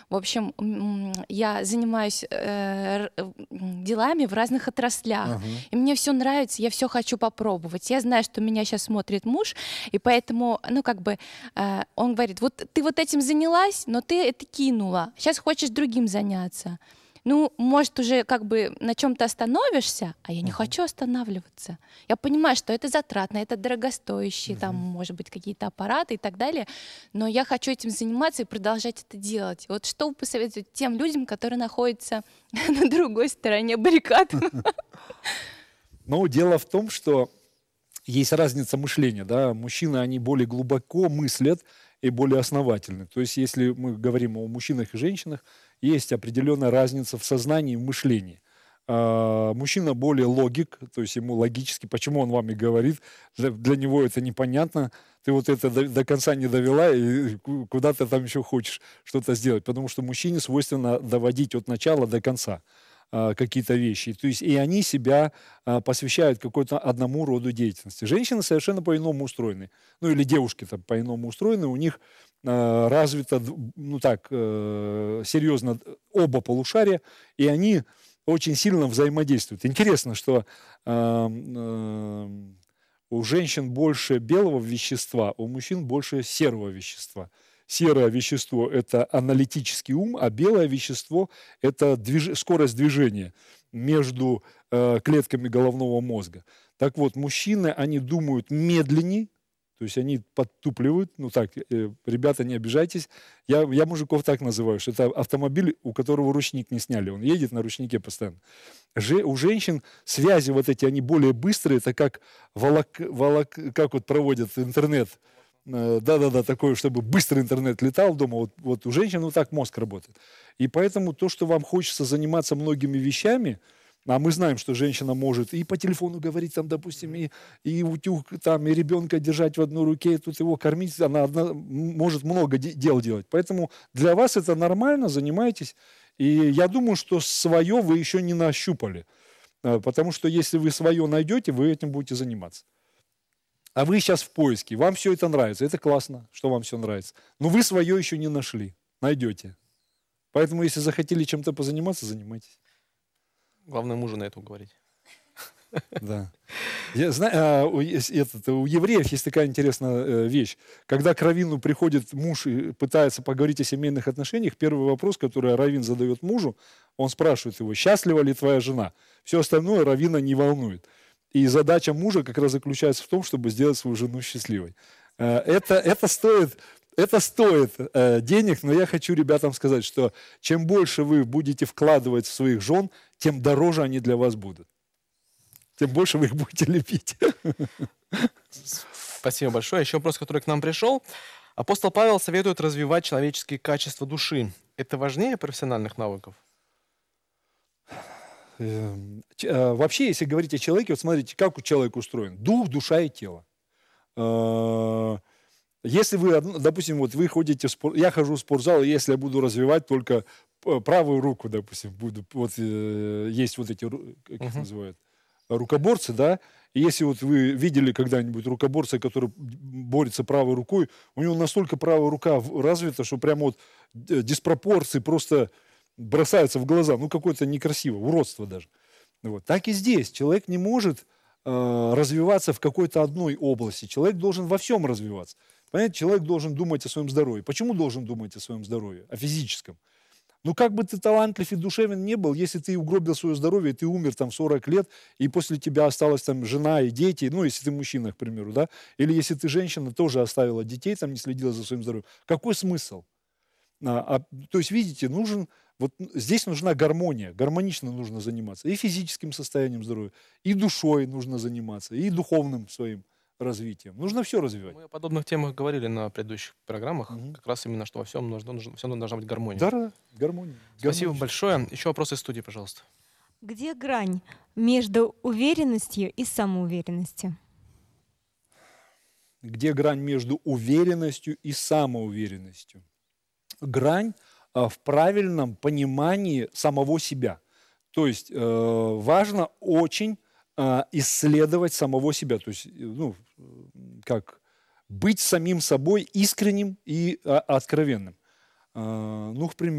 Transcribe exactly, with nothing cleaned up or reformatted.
В общем, м, я занимаюсь э, р- э, м, делами в разных отраслях, Ага. и мне все нравится, я все хочу попробовать. Я знаю, что меня сейчас смотрит муж, и поэтому, ну, как бы, э, он говорит, вот ты вот этим занялась, но ты это кинула, сейчас хочешь другим заняться. Ну, может, уже как бы на чем-то остановишься, а я не Ага. хочу останавливаться. Я понимаю, что это затратно, это дорогостоящие, там, Мгм. может быть, какие-то аппараты и так далее, но я хочу этим заниматься и продолжать это делать. Вот что вы посоветуете тем людям, которые находятся на другой стороне баррикад? Но дело в том, что есть разница мышления, да. Мужчины, они более глубоко мыслят и более основательны. То есть, если мы говорим о мужчинах и женщинах, есть определенная разница в сознании и в мышлении. А, мужчина более логик, то есть ему логически, почему он вам и говорит, для, для него это непонятно, ты вот это до, до конца не довела, и ку- куда ты там еще хочешь что-то сделать, потому что мужчине свойственно доводить от начала до конца а, какие-то вещи. То есть и они себя а, посвящают какой-то одному роду деятельности. Женщины совершенно по-иному устроены. Ну или девушки там по-иному устроены. У них а, развито, д- ну так, э, серьезно оба полушария, и они очень сильно взаимодействуют. Интересно, что а, м, у женщин больше белого вещества, у мужчин больше серого вещества. Серое вещество – это аналитический ум, а белое вещество – это движ... скорость движения между э, клетками головного мозга. Так вот, мужчины, они думают медленнее, то есть они подтупливают. Ну так, э, ребята, не обижайтесь. Я, я мужиков так называю, что это автомобиль, у которого ручник не сняли. Он едет на ручнике постоянно. Же, у женщин связи вот эти, они более быстрые, это как волок, волок, как вот проводят интернет. Э, Да-да-да, такое, чтобы быстро интернет летал дома. Вот, вот у женщин вот так мозг работает. И поэтому то, что вам хочется заниматься многими вещами, а мы знаем, что женщина может и по телефону говорить, там, допустим, и, и утюг, там, и ребенка держать в одной руке, и тут его кормить, она одна, м, может много де- дел делать. Поэтому для вас это нормально, занимайтесь. И я думаю, что свое вы еще не нащупали. Э, Потому что если вы свое найдете, вы этим будете заниматься. А вы сейчас в поиске, вам все это нравится, это классно, что вам все нравится. Но вы свое еще не нашли, найдете. Поэтому, если захотели чем-то позаниматься, занимайтесь. Главное мужа на это уговорить. Да. Я знаю, а, у, ес- этот, у евреев есть такая интересная э, вещь. Когда к раввину приходит муж и пытается поговорить о семейных отношениях, первый вопрос, который раввин задает мужу, он спрашивает его, счастлива ли твоя жена? Все остальное раввина не волнует. И задача мужа как раз заключается в том, чтобы сделать свою жену счастливой. Э, Это, это стоит, это стоит э, денег, но я хочу ребятам сказать, что чем больше вы будете вкладывать в своих жен, тем дороже они для вас будут. Тем больше вы их будете любить. Спасибо большое. Еще вопрос, который к нам пришел. Апостол Павел советует развивать человеческие качества души. Это важнее профессиональных навыков? Эм, ч- э, Вообще, если говорить о человеке, вот смотрите, как у человека устроен. Дух, душа и тело. Э, Если вы, одну- допустим, вот вы ходите в спорт, я хожу в спортзал, и если я буду развивать только п- правую руку, допустим, буду, вот э, есть вот эти, ру- как их Мгм. называют, рукоборцы, да, и если вот вы видели когда-нибудь рукоборца, который борется правой рукой, у него настолько правая рука в- развита, что прямо вот э, диспропорции просто бросаются в глаза, ну какое-то некрасиво, уродство даже. Вот. Так и здесь. Человек не может э, развиваться в какой-то одной области. Человек должен во всем развиваться. Понимаете, человек должен думать о своем здоровье. Почему должен думать о своем здоровье? О физическом. Ну, как бы ты талантлив и душевен не был, если ты угробил свое здоровье, ты умер там в сорок лет, и после тебя осталась там жена и дети, ну, если ты мужчина, к примеру, да, или если ты женщина, тоже оставила детей, там, не следила за своим здоровьем. Какой смысл? А, а, то есть, видите, нужен, вот н- здесь нужна гармония, гармонично нужно заниматься и физическим состоянием здоровья, и душой нужно заниматься, и духовным своим развитием. Нужно все развивать. Мы о подобных темах говорили на предыдущих программах. Мгм. Как раз именно, что во всем нужно, нужно, всем должна быть гармония. Да, да, гармония, Спасибо гармонично. большое. Еще вопросы из студии, пожалуйста. Где грань между уверенностью и самоуверенностью? Где грань между уверенностью и самоуверенностью? Грань а, в правильном понимании самого себя. То есть э, важно очень а, исследовать самого себя, то есть, э, ну, э, как быть самим собой искренним и а, откровенным. А, ну, к примеру,